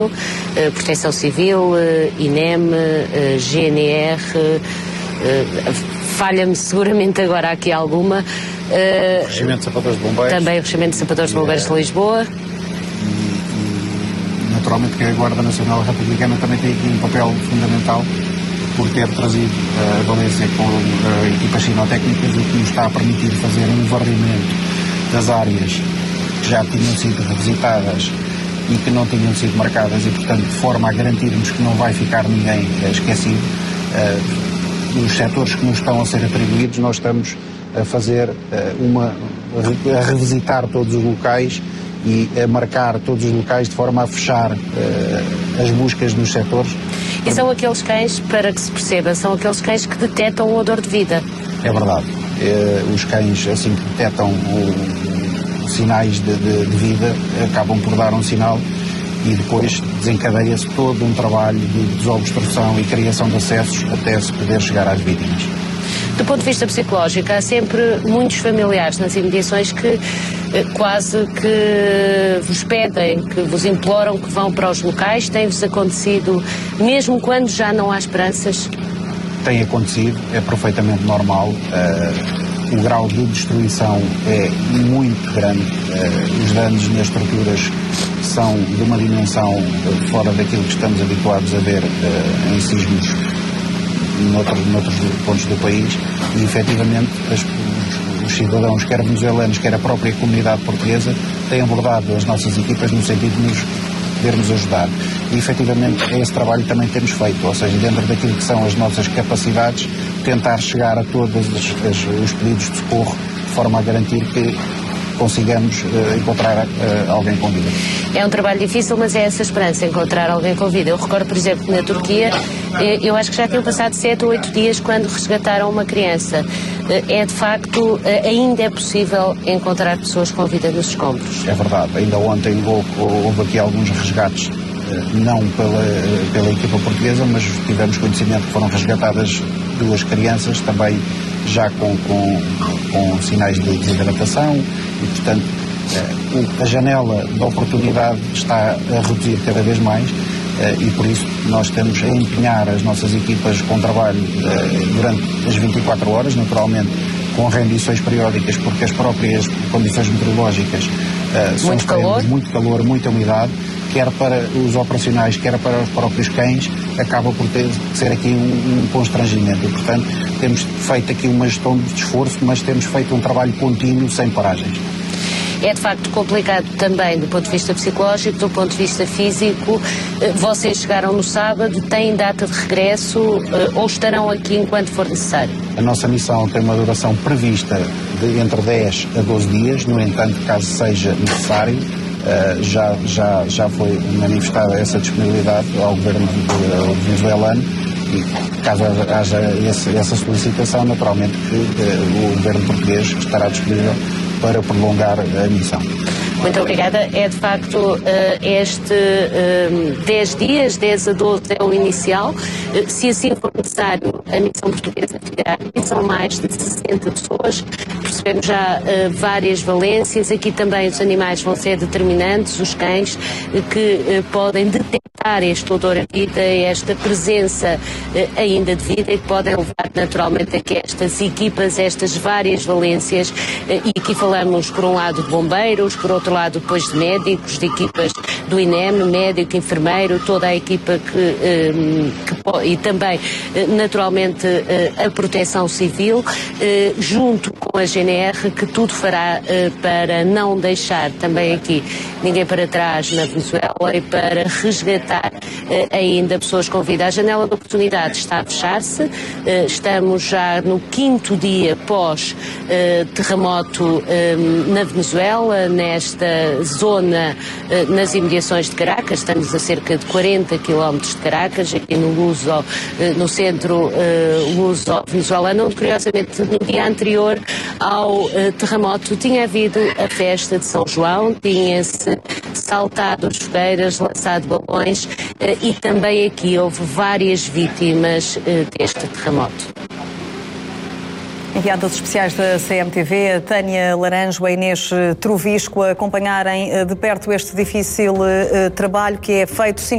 Proteção Civil, INEM, GNR, falha-me seguramente agora aqui alguma. O Regimento de Sapadores de Bombeiros. Também o Regimento de Sapadores de Bombeiros de Lisboa. E naturalmente que a Guarda Nacional Republicana também tem aqui um papel fundamental por ter trazido a Valência com equipas sinotécnicas, o que nos está a permitir fazer um varrimento das áreas que já tinham sido revisitadas e que não tinham sido marcadas e, portanto, de forma a garantirmos que não vai ficar ninguém esquecido. Os setores que nos estão a ser atribuídos, nós estamos a fazer a revisitar todos os locais e a marcar todos os locais de forma a fechar as buscas nos setores. E são aqueles cães, para que se perceba, são aqueles cães que detectam o odor de vida. É verdade. Os cães, assim que detectam sinais de vida, acabam por dar um sinal e depois desencadeia-se todo um trabalho de desobstrução e criação de acessos até se poder chegar às vítimas. Do ponto de vista psicológico, há sempre muitos familiares nas imediações que quase que vos pedem, que vos imploram que vão para os locais. Tem-vos acontecido, mesmo quando já não há esperanças? Tem acontecido, é perfeitamente normal. O grau de destruição é muito grande. Os danos nas estruturas são de uma dimensão fora daquilo que estamos habituados a ver em sismos noutros pontos do país e, efetivamente, os cidadãos, quer venezuelanos, quer a própria comunidade portuguesa, têm abordado as nossas equipas no sentido de nos podermos ajudar. E, efetivamente, é esse trabalho que também temos feito, ou seja, dentro daquilo que são as nossas capacidades, tentar chegar a todos os pedidos de socorro de forma a garantir que consigamos encontrar alguém com vida. É um trabalho difícil, mas é essa esperança, encontrar alguém com vida. Eu recordo, por exemplo, que na Turquia, eu acho que já tinham passado 7 ou 8 dias quando resgataram uma criança. É de facto, ainda é possível encontrar pessoas com vida nos escombros. É verdade. Ainda ontem houve aqui alguns resgates, não pela equipa portuguesa, mas tivemos conhecimento que foram resgatadas 2 crianças, também já com sinais de desidratação e, portanto, a janela da oportunidade está a reduzir cada vez mais e, por isso, nós estamos a empenhar as nossas equipas com trabalho durante as 24 horas, naturalmente com rendições periódicas, porque as próprias condições meteorológicas são extremas, muito calor, muita umidade, quer para os operacionais, quer para os próprios cães, acaba por ter que ser aqui um constrangimento. E, portanto, temos feito aqui uma gestão de esforço, mas temos feito um trabalho contínuo, sem paragens. É de facto complicado também do ponto de vista psicológico, do ponto de vista físico. Vocês chegaram no sábado, têm data de regresso ou estarão aqui enquanto for necessário? A nossa missão tem uma duração prevista de entre 10 a 12 dias, no entanto, caso seja necessário, já foi manifestada essa disponibilidade ao governo venezuelano e caso haja essa solicitação, naturalmente que o governo português estará disponível para prolongar a missão. Muito obrigada. É de facto este 10 dias, 10 a 12 é o inicial. Se assim for necessário, a missão portuguesa ficará aqui. São mais de 60 pessoas. Percebemos já várias valências. Aqui também os animais vão ser determinantes, os cães, que podem detectar este odor a vida, esta presença ainda de vida e que podem levar naturalmente a que estas equipas, estas várias valências, e aqui falamos por um lado de bombeiros, por outro lado depois de médicos, de equipas do INEM, médico, enfermeiro, toda a equipa e também naturalmente a Proteção Civil, junto com a GNR, que tudo fará para não deixar também aqui ninguém para trás na Venezuela e para resgatar ainda pessoas com vida. A janela de oportunidade está a fechar-se, estamos já no 5º dia pós-terremoto na Venezuela, nesta zona, nas imediações de Caracas. Estamos a cerca de 40 quilómetros de Caracas, aqui no centro luso-venezuelano, onde curiosamente no dia anterior ao terremoto tinha havido a festa de São João, tinha-se saltado as fogueiras, lançado balões e também aqui houve várias vítimas deste terremoto. Enviadas especiais da CMTV, a Tânia Laranjo, a Inês Trovisco, a acompanharem de perto este difícil trabalho que é feito